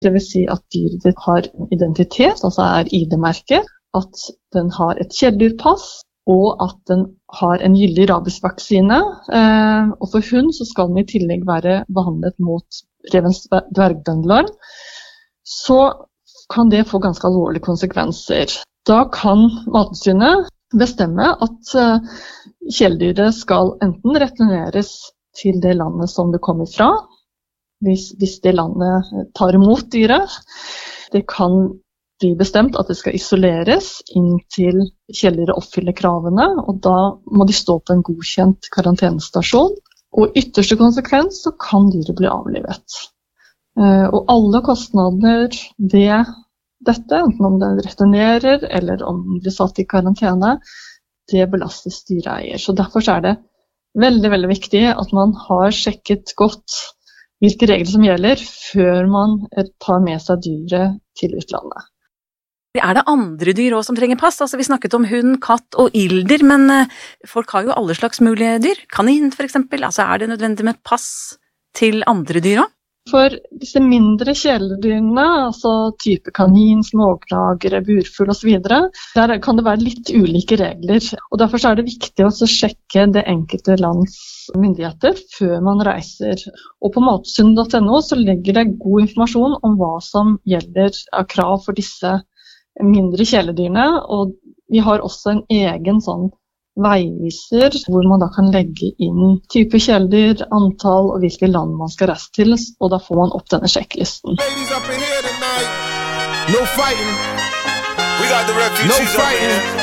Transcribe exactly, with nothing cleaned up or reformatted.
Det vil si at dyret har identitet, altså er I D-merket, at den har et kjæledyrpass, og at den har en gyldig rabiesvaksine. Eh, og for hund så skal den I tillegg være behandlet mot revens dvergbøndelorm. Så kan det få ganske alvorlige konsekvenser. Da kan Mattilsynet bestemme at uh, kjæledyret skal enten returneres til det landet som det kommer fra, hvis, hvis det landet tar imot dyret. Det kan bli bestemt at det skal isoleres inntil kjæledyret oppfyller kravene, og da må de stå på en godkjent karantenestasjon. Og I ytterste konsekvens så kan dyret bli avlivet. Uh, og alle kostnader ved dette, enten om den returnerer eller om den blir satt I karantene, det belastes dyreeier. Så derfor er det veldig, veldig viktig at man har sjekket godt hvilke regler som gjelder før man tar med seg dyret til utlandet. Er det andre dyr også som trenger pass? Altså, vi snakket om hund, katt og ilder, men folk har jo alle slags mulige dyr. Kanin for eksempel, altså er det nødvendig med et pass til andre dyr også? For disse mindre kjæledyrene, altså type kanin, smågnagere, burfugl og så videre, der kan det være litt ulike regler. Og derfor er det viktig å sjekke det enkelte lands myndigheter før man reiser. Og på mattilsynet punktum no så legger det god informasjon om hva som gjelder av krav for disse mindre kjæledyrene. Og vi har også en egen sånn veiviser, hvor man da kan legge inn type kjæledyr, antall og hvilke land man skal reise til, og da får man opp denne sjekklisten. No fighting. We got the refugees no fighting.